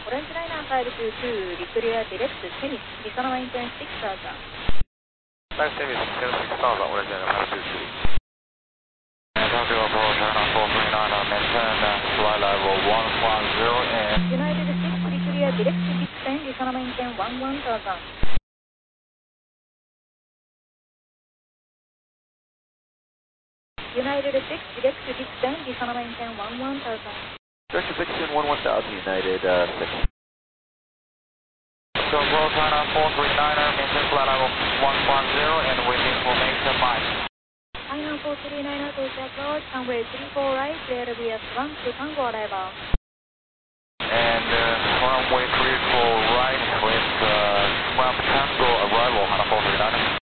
Orange liner 522, declare direct to Tennis, Desana maintain 6000. Back Tennis, 6000, Orange liner 522. Tokyo approach, China 439, maintain flight level 110 and... United 6, declare direct to Bixen, Desana maintain 11000. United 6, direct to Bixen, Desana maintain 11000. Direct to Bixen 11000, United 6. So approach China 439, maintain flight level 110 and with information mine. China 439 to approach, runway 34 right, clear via Swan to Tango arrival. And runway 34 right with Swamp Tango arrival, China 439.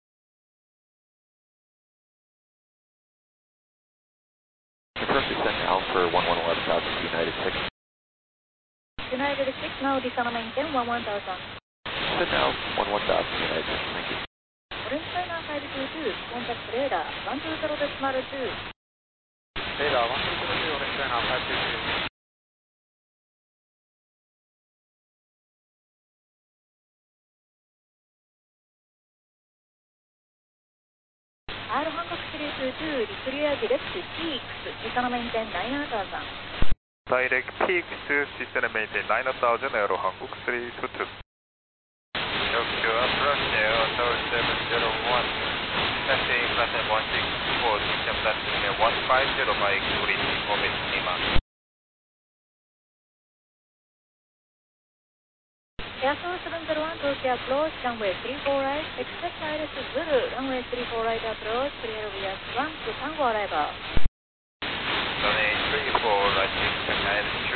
First descent Alpha 111000, United 6. United 6, now Desana maintain 11000. Descent now 11000, United 6, thank you. Orange liner 522, contact radar 120.2. Radar 120.2, Orange liner 522. R Hancock 322, declare direct to TX, Desana maintain 9000. Direct TX, Desana maintain 9000, Aero Hancock 322. Tokyo approach, Tower 701. Taxi flight 164, descent flight 150 by Express information Lima. Airflow 701, Tokyo approach, runway 34 right, express Iris Zulu, runway 34 right approach, clear via Swan to Tango arrival. Runway 34 right, express Iris